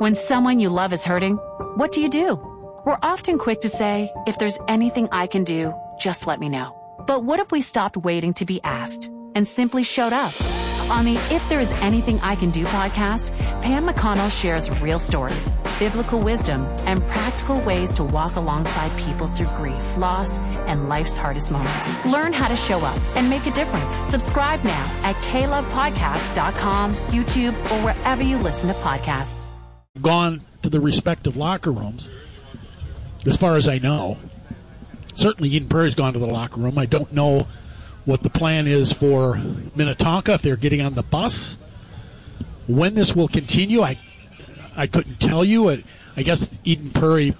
When someone you love is hurting, what do? We're often quick to say, if there's anything I can do, just let me know. But what if we stopped waiting to be asked and simply showed up? On the If There Is Anything I Can Do podcast, Pam McConnell shares real stories, biblical wisdom, and practical ways to walk alongside people through grief, loss, and life's hardest moments. Learn how to show up and make a difference. Subscribe now at KLovePodcasts.com, YouTube, or wherever you listen to podcasts. Gone to the respective locker rooms, as far as I know. Certainly Eden Prairie's gone to the locker room. I don't know what the plan is for Minnetonka, if they're getting on the bus. When this will continue, I couldn't tell you. I guess Eden Prairie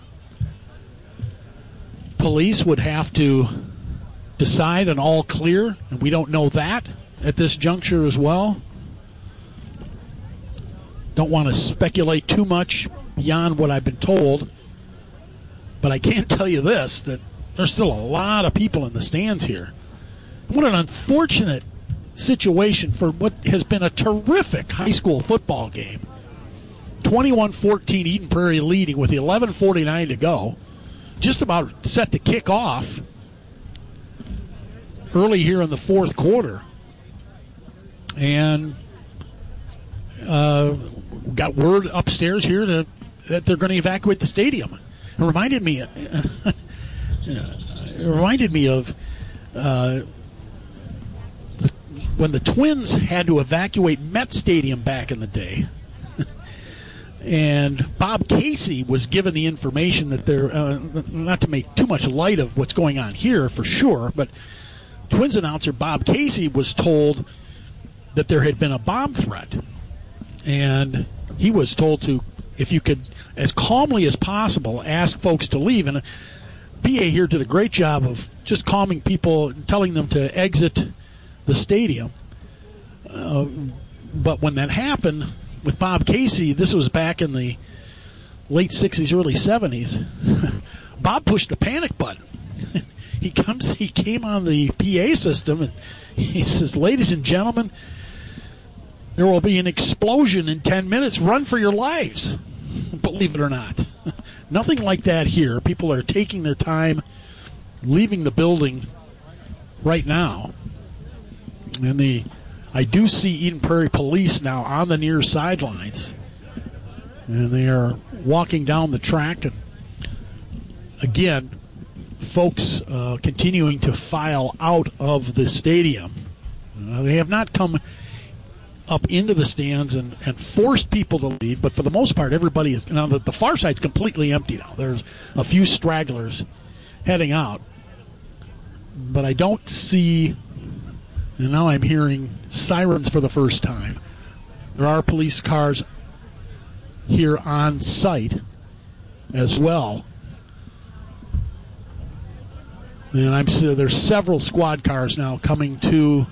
police would have to decide an all clear, and we don't know that at this juncture as well. Don't want to speculate too much beyond what I've been told, but I can tell you this, that there's still a lot of people in the stands here. What an unfortunate situation for what has been a terrific high school football game. 21-14 Eden Prairie leading with 11:49 to go. Just about set to kick off early here in the fourth quarter. And got word upstairs here that they're going to evacuate the stadium. It reminded me of when the Twins had to evacuate Met Stadium back in the day. And Bob Casey was given the information that they're, not to make too much light of what's going on here for sure, but Twins announcer Bob Casey was told that there had been a bomb threat. And he was told to, if you could, as calmly as possible, ask folks to leave. And PA here did a great job of just calming people and telling them to exit the stadium. But when that happened with Bob Casey, this was back in the late 60s, early 70s, Bob pushed the panic button. He came on the PA system and he says, "Ladies and gentlemen, there will be an explosion in 10 minutes. Run for your lives." Believe it or not. Nothing like that here. People are taking their time, leaving the building right now. And I do see Eden Prairie police now on the near sidelines. And they are walking down the track. And again, folks continuing to file out of the stadium. They have not come up into the stands and forced people to leave, but for the most part, everybody is. Now, the far side's completely empty now. There's a few stragglers heading out, but I don't see, and now I'm hearing sirens for the first time. There are police cars here on site as well. And there's several squad cars now coming to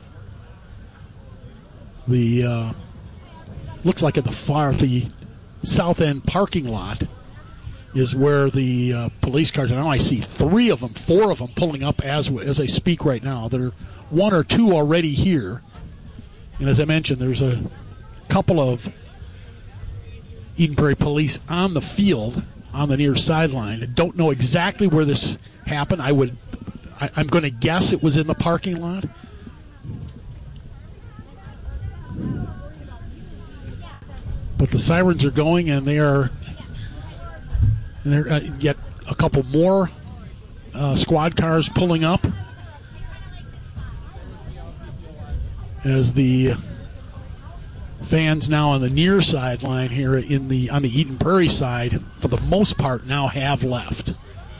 the looks like at the south end parking lot is where the police cars are. Now I see 4 of them pulling up as I speak right now. There are 1 or 2 already here. And as I mentioned, there's a couple of Eden Prairie police on the field on the near sideline. I don't know exactly where this happened. I'm going to guess it was in the parking lot. But the sirens are going, and there yet a couple more squad cars pulling up as the fans now on the near sideline here on the Eden Prairie side, for the most part, now have left.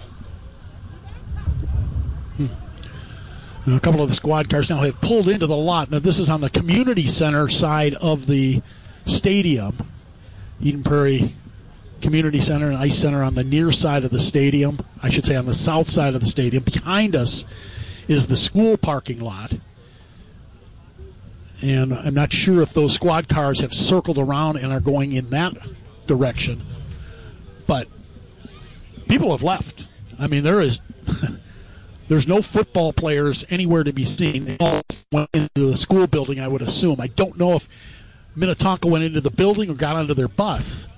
And a couple of the squad cars now have pulled into the lot. Now, this is on the community center side of the stadium. Eden Prairie Community Center and Ice Center on the near side of the stadium. I should say on the south side of the stadium. Behind us is the school parking lot. And I'm not sure if those squad cars have circled around and are going in that direction. But people have left. I mean, there's no football players anywhere to be seen. They all went into the school building, I would assume. I don't know if Minnetonka went into the building or got onto their bus.